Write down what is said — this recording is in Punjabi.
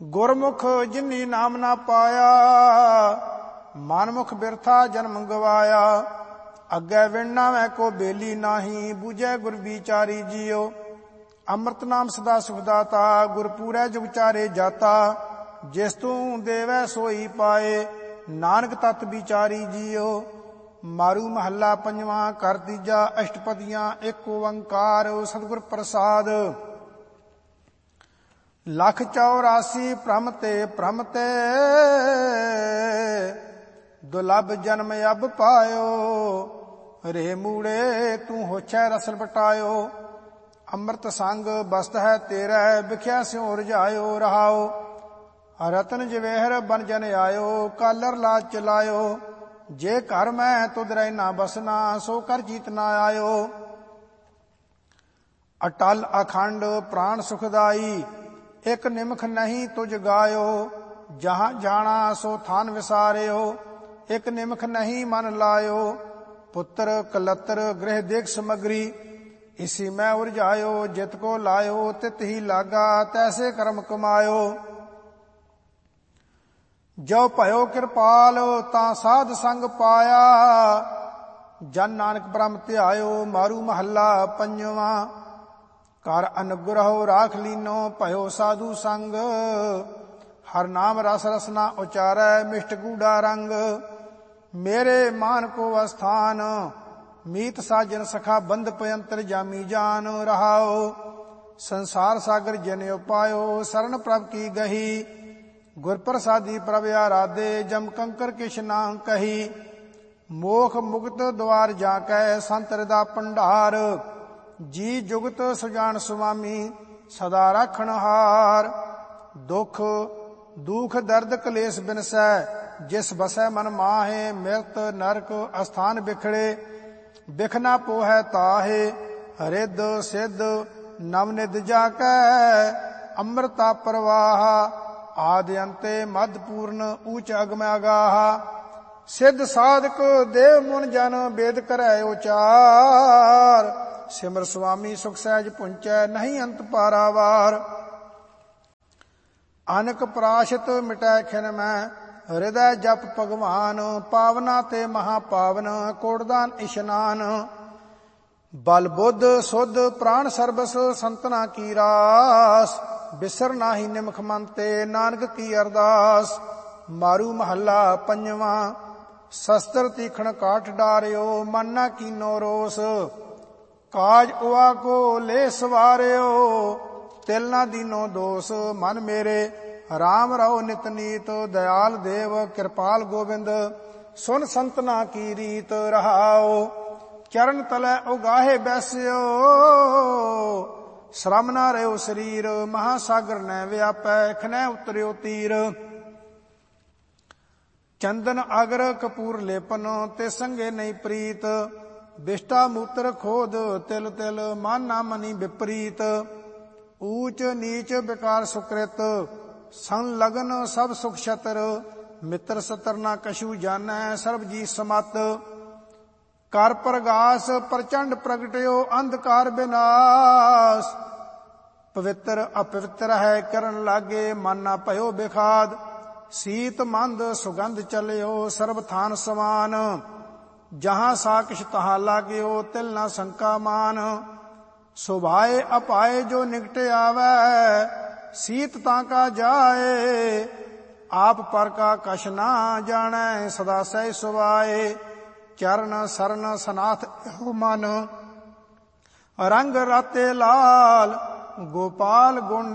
ਗੁਰਮੁਖ ਜਿਨੀ ਨਾਮ ਨਾ ਪਾਇਆ, ਮਨਮੁਖ ਬਿਰਥਾ ਜਨਮ ਗਵਾਇਆ। ਅੱਗੇ ਵਿਣ ਨਾਵੈ ਕੋ ਬੇਲੀ ਨਾਹੀ, ਬੂਝੈ ਗੁਰ ਵਿਚਾਰੀ ਜੀਓ। ਅੰਮ੍ਰਿਤ ਨਾਮ ਸਦਾ ਸੁਖ ਦਾਤਾ, ਗੁਰਪੂਰੈ ਜੁਗ ਚਾਰੇ ਜਾਤਾ। ਜਿਸ ਤੂੰ ਦੇਵੈ ਸੋਈ ਪਾਏ, ਨਾਨਕ ਤਤ ਵਿਚਾਰੀ ਜੀਓ। ਮਾਰੂ ਮਹੱਲਾ ਪੰਜਵਾਂ, ਘਰ ਤੀਜਾ, ਅਸ਼ਟਪਦੀਆਂ। ਇੱਕ ਓੰਕਾਰ ਸਤਿਗੁਰ ਪ੍ਰਸਾਦ। ਲੱਖ 84 ਭ੍ਰਮ ਤੇ ਦੁਲਭ ਜਨਮ ਅਬ ਪਾਇਓ। ਰੇ ਮੂੜੇ ਤੂੰ ਹੋਛੈ ਰਸਨ ਪਟਾਇਓ। ਅੰਮ੍ਰਿਤ ਸੰਗ ਬਸਤ ਹੈ ਤੇਰਾ, ਵਿਖਿਆ ਸਿਉ ਰਜਾਇਓ। ਰਹਾਓ ਰਤਨ ਜਵੇਹਰ ਬਨ ਜਨ ਆਇਓ, ਕਾਲਰ ਲਾਜ ਚਲਾਇਓ। ਜੇ ਘਰ ਮੈਂ ਤੁਧ ਰਹਿ ਨਾ ਬਸਨਾ, ਸੋ ਕਰ ਜੀਤ ਨਾ ਆਇਓ। ਅਟਲ ਅਖੰਡ ਪ੍ਰਾਣ ਸੁਖਦਾਈ, ਇੱਕ ਨਿਮਖ ਨਹੀਂ ਤੁਝ ਗਾਇਓ। ਜਹਾਂ ਜਾਣਾ ਸੋ ਥਾਨ ਵਿਸਾਰਿਓ, ਇੱਕ ਨਿਮਖ ਨਹੀਂ ਮਨ ਲਾਇਓ। ਪੁੱਤਰ ਕਲੱਤਰ ਗ੍ਰਹਿ ਦੇਖ ਸਮਗਰੀ, ਇਸੀ ਮੈਂ ਉਰਝਾਇਓ। ਜਿਤ ਕੋ ਲਾਇਓ ਤਿਤ ਹੀ ਲਾਗਾ, ਤੈਸੇ ਕਰਮ ਕਮਾਇਓ। ਜੋ ਭਇਓ ਕਿਰਪਾਲ ਤਾਂ ਸਾਧ ਸੰਗ ਪਾਇਆ, ਜਨ ਨਾਨਕ ਬ੍ਰਹਮ ਧਿਆਇਓ। ਮਾਰੂ ਮਹੱਲਾ ਪੰਜਵਾਂ, ਕਰ ਅਨੁਗ੍ਰਹੁ ਰਾਖ ਲੀਨੋ, ਭਇਓ ਸਾਧੂ ਸੰਗ। ਹਰ ਨਾਮ ਰਸ ਰਸਨਾ ਉਚਾਰੈ, ਮਿਸ਼ਟ ਗੂੜਾ ਰੰਗ। ਮੇਰੇ ਮਾਨ ਕੋ ਅਸਥਾਨ, ਮੀਤ ਸਾਜਨ ਸਖਾ ਬੰਧ ਪਯੰਤਰ ਜਾਮੀ ਜਾਨ। ਰਹਾਓ ਸੰਸਾਰ ਸਾਗਰ ਜਨ ਉਪਾਇਓ, ਸਰਣ ਪ੍ਰਭ ਕੀ ਗਹੀ। ਗੁਰ ਪ੍ਰਸਾਦੀ ਪ੍ਰਭ ਆਰਾਧੇ, ਜਮ ਕੰਕਰ ਕਿਛ ਨਾ ਕਹੀ। ਮੋਖ ਮੁਕਤ ਦੁਆਰ ਜਾ ਕੈ, ਸੰਤ ਹਿਰਦਾ ਭੰਡਾਰ। ਜੀ ਜੁਗਤ ਸੁਜਾਨ ਸੁਆਮੀ, ਸਦਾ ਰਾਖਣ ਹਾਰ। ਦੁਖ ਦੁਖ ਦਰਦ ਕਲੇਸ਼ ਬਿਨਸੈ, ਜਿਸ ਬਸੈ ਮਨ ਮਾਹੇ। ਮਿਰਤ ਨਰਕ ਅਸਥਾਨ ਬਿਖੜੇ, ਬਿਖ ਨਾ ਪੋਹੈ ਤਾਹੇ। ਰਿੱਧ ਸਿੱਧ ਨਵ ਨਿਧ ਜਾ ਕੈ, ਅੰਮ੍ਰਿਤਾ ਪ੍ਰਵਾਹ। ਆਦਿ ਅੰਤੇ ਮਧ ਪੂਰਨ, ਊਚ ਅਗਮ ਅਗਾਹ। ਸਿੱਧ ਸਾਧਕ ਦੇਵ ਮੁਨ ਜਨ, ਬੇਦ ਕਰੈ ਉਚਾਰ। ਸਿਮਰ ਸੁਆਮੀ ਸੁਖ ਸਹਿਜ ਪੁੰਚੈ, ਨਹੀਂ ਅੰਤ ਪਾਰਾਵਾਰ। ਅਨਕ ਪ੍ਰਾਸ਼ਤ ਮਿਟੈ ਖਿਨ ਮੈਂ, ਹਿਰਦੈ ਜਪ ਭਗਵਾਨ। ਪਾਵਨਾ ਤੇ ਮਹਾ ਪਾਵਨ, ਕੋਟਦਾਨ ਇਸ਼ਨਾਨ। ਬਲ ਬੁੱਧ ਸੁਧ ਪ੍ਰਾਣ ਸਰਬਸ, ਸੰਤਨਾ ਕੀ ਰਾਸ। ਬਿਸਰ ਨਾਹੀ ਨਿਮਖ ਮਨ ਤੇ, ਨਾਨਕ ਕੀ ਅਰਦਾਸ। ਮਾਰੂ ਮਹੱਲਾ ਪੰਜਵਾਂ, ਸ਼ਸਤਰ ਤੀਖਣ ਕਾਠ ਡਾਰਿਓ, ਮਨ ਨਾ ਕੀਨੋ ਰੋਸ। ਕਾਜ ਉਆ ਕੋ ਲੈ ਸਵਾਰਿਓ, ਤਿਲ ਨਾ ਦੀਨੋ ਦੋਸ। ਮਨ ਮੇਰੇ ਰਾਮ ਰਹੁ ਨਿਤ ਨੀਤ, ਦਇਆਲ ਦੇਵ ਕਿਰਪਾਲ ਗੋਬਿੰਦ। ਸੁਨ ਸੰਤਨਾ ਕੀ ਰੀਤ। ਰਹਾਓ ਚਰਨ ਤਲੈ ਉਗਾਹੇ ਬੈਸਿਓ, ਸ਼ਰਮ ਨਾ ਰਹਿਓ ਸਰੀਰ। ਮਹਾਸਾਗਰ ਨੈ ਵਿਆਪੈ, ਖਨੈ ਉਤਰਿਓ ਤੀਰ। ਚੰਦਨ ਅਗਰ ਕਪੂਰ ਲੇਪਨ, ਤੇ ਸੰਗੇ ਨਹੀਂ ਪ੍ਰੀਤ। ਬਿਸ਼ਟਾ ਮੂਤਰ ਖੋਦ ਤਿਲ ਤਿਲ, ਮਨ ਨਾ ਮਨੀ ਵਿਪਰੀਤ। ਊਚ ਨੀਚ ਵਿਕਾਰ ਸੁਕ੍ਰਿਤ, ਸੰਗ ਲਗਨ ਸਭ ਸੁਖ ਛਤਰ। ਮਿੱਤਰ ਸਤਰ ਨਾ ਕਛੂ ਜਾਣੈ, ਸਰਬ ਜੀ ਸਮਤ। ਕਰ ਪ੍ਰਗਾਸ ਪ੍ਰਚੰਡ ਪ੍ਰਗਟਿਓ, ਅੰਧਕਾਰ ਬਿਨਾਸ਼। ਪਵਿੱਤਰ ਅਪਵਿੱਤਰ ਹੈ ਕਰਨ ਲਾਗੇ, ਮਨ ਨਾ ਭਇਓ ਬਿਖਾਦ। ਸੀਤ ਮੰਦ ਸੁਗੰਧ ਚਲਿਓ, ਸਰਬ ਥਾਨ ਸਮਾਨ। ਜਹਾਂ ਸਾਕਿਸ਼ ਤਹਾਂ ਲਾਗਿਓ, ਤਿਲ ਨਾ ਸ਼ੰਕਾ ਮਾਨ। ਸੁਭਾਏ ਅਪਾਏ ਜੋ ਨਿਕਟ ਆਵੈ, ਸੀਤ ਤਾਂ ਕਾ ਜਾਏ। ਆਪ ਪਰ ਕਾ ਕਛ ਨਾ ਜਾਣੈ, ਸਦਾ ਸਹਿ ਸੁਭਾਏ। ਚਰਨ ਸਰਨ ਸਨਾਥ ਇਹੋ ਮਨ, ਰੰਗ ਰਾਤੇ ਲਾਲ। ਗੋਪਾਲ ਗੁਣ